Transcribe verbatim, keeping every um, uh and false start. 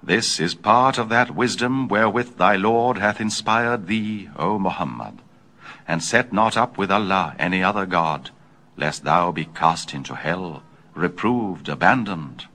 This is part of that wisdom wherewith thy Lord hath inspired thee, O Muhammad. And set not up with Allah any other God, lest thou be cast into hell, reproved, abandoned.